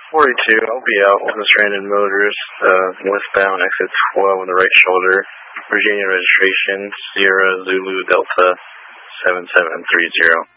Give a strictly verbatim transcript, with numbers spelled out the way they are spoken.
forty-two, I'll be out with a stranded motorist, uh, westbound exit twelve on the right shoulder, Virginia registration, Sierra Zulu Delta seven seven three zero.